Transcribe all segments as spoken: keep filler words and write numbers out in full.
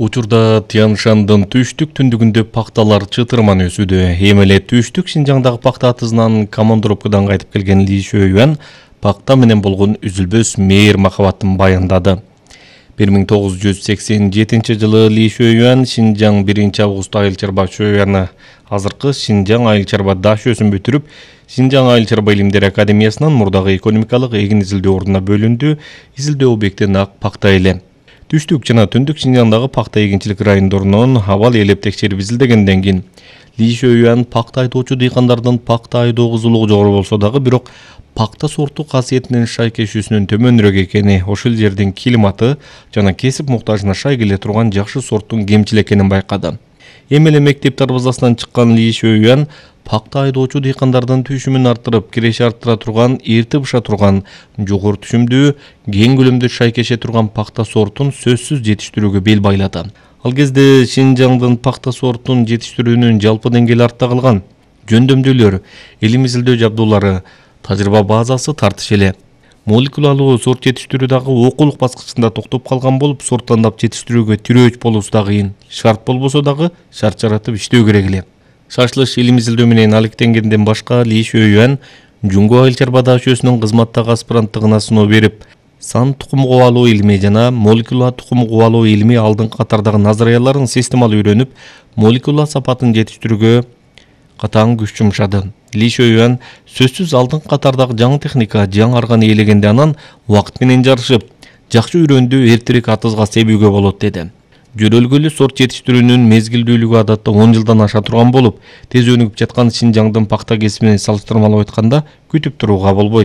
Учурда Тянь-Шандын түштүк түндүгүндө пакталар чытырман өсүүдө. Эми эле түштүк Шинжаңдагы пакта атызынан командировкадан кайтып келген Ли Шөйюан пакта менен болгон үзүлбөс мейир махабатын баяндады. бир миң тогуз жүз сексен жетинчи жылы Ли Шөйюан Шинжаң биринчи август айыл чарба Шөйюаны азыркы Шинжаң айыл чарба дашөсүн бүтүрүп, Шинжаң айыл чарба илимдер академиясынын мурдагы экономикалык эгин изилдөө ордуна бөлүндү. Изилдөө объекти нак пакта эле. Түштүк жана түндүк Шинжаңдагы пакта эгинчилик райондорунун абал ээлеп текшерип изилдегенден кийин Ли Шөйюан пакта айдоочу дыйкандардын пакта айдоо кызуулугу жогору болсо дагы бирок пакта сорту касиетинин шайкешүүсүнүн төмөнүрөөк экени, ошол жердин климаты жана кесип муктажына шай келе турган жакшы сорттун кемчил экенин байкады. Эми эле мектеп дарбазасынан чыккан Ли Шөйюан пакта айдоочу дыйкандардын түшүмүн арттырып, киреши арттыра турган, эрте быша турган, жогору түшүмдүү, кең көлөмдүү шайкеше турган пакта сортун сөзсүз жетиштирүүгө бел байлады. Ал кезде Шинжаңдын пакта сортун жетиштирүүнүн жалпы деңгээли артта калган. Жөндөмдүүлөр, илим изилдөө жабдуулары, тажрыйба базасы тартыш эле. Молекулалуу сорт жетиштирүү дагы окуулук баскычында токтоп калган болуп, сорт тандап жетиштирүүгө тирөөч болуусу да кыйын. Шарт болбосо дагы шарт жаратып иштөө керек эле. Шашылыш илим изилдөө менен алектенгенден башка Ли Шөйюан Жуңго айыл чарба дашөсүнүн кызматтагы аспиранттыгына сыноо берип, сан тукум кубалоо илми жана молекула тукум кубалоо илми алдыңкы катардагы назарияларын системалуу үйрөнүп, молекула сапатын жетиштирүүгө катаң күч жумшады. Ли Шөйюан сөзсүз алдыңкы катардагы жаңы техника, жаңы арганы ээлегенде анан убакыт менен жарышып, жакшы үйрөндү, эртерээк атызга себүүгө болот деди. Жөрөлгөлүү сорт жетиштирүүнүн мезгилдүүлүгү адатта он жылдан аша турган болуп, тез өнүгүп жаткан Шинжаңдын пакта кесиби менен салыштырмалап айтканда күтүп турууга болбойт.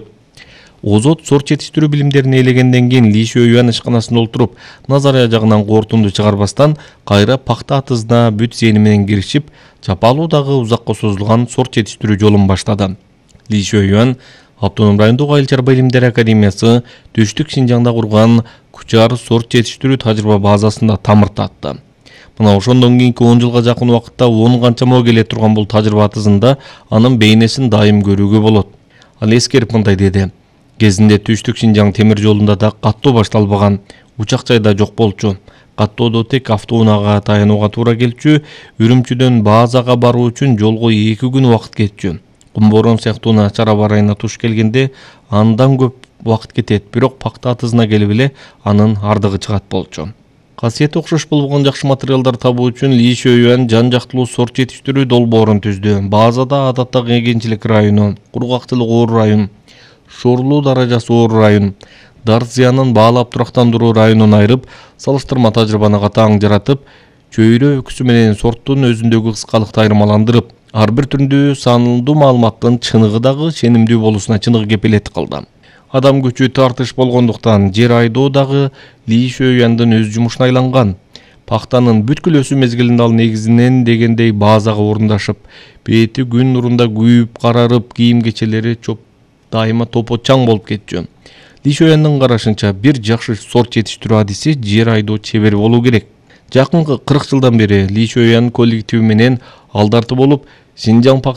Озот сорт жетиштирүү билимдерин ээлегенден кийин Ли Шөйюан ишканасында отуруп, назария жагынан корутунду чыгарбастан кайра пакта атызына бүт зээни менен киришип, чапалуу дагы узакка созулган сорт жетиштирүү жолун баштады. Ли Шөйюан Автоном райондук айыл чарба илимдер академиясы түштүк Шинжаңда курган Кучар сорт жетиштирүү тажрыйба базасында тамыр татты. Мына ошондон кийинки он жылга жакын убакытта он канчамоо келе турган бул тажрыйба атызында анын бейнесин дайым көрүүгө болот. Ал эскерип мындай деди: кезинде түштүк Шинжаң темир жолунда да каттоо башталбаган, учак жайда жок болчу. Каттоодо тек автоунаага таянууга туура келчү, Үрүмчүдөн базага баруу үчүн жолго эки күн убакыт кетчү. Кумборон сыяктуу начар аба ырайына туш келгенде андан көп убакыт кетет, бирок пакта атызына келип эле анын ардыгы чыгат болчу. Касиети окшош болгон жакшы материалдар табуу үчүн Ли Шөйюан жан жактылуу сорт жетиштирүү долбоорун түздү. Базада адаттагы эгинчилик району, кургактылык оор район, шоорлуу даражасы оор район, дарт зыянын баалап турактандыруу районун айырып, салыштырма тажрыйбаны катаң жаратып, чөйрө өкүсү менен сорттун өзүндөгү кыскалыкты айырмаландырып, ар бир түрүндө саналдуу маалыматтын чыныгы дагы ченимдүү болуусуна чыныгы кепилет кылды. Адам күчү тартыш болгондуктан жер айдоо дагы Ли Шөйюандын өз жумушуна айланган. Пактанын бүткүл өсүү мезгилинде ал негизинен дегендей базага орундашып, бети күн нурунда күйүп, карарып, кийим кечелери чоп дайыма топо чаң болуп кетчү. Ли Шөйюандын карашынча бир жакшы сорт жетиштирүү адиси жер айдоо чебери болуу керек. Жакынкы кырк жылдан бери Ли Шөйюан коллективи менен алдарты болуп, Шинжаң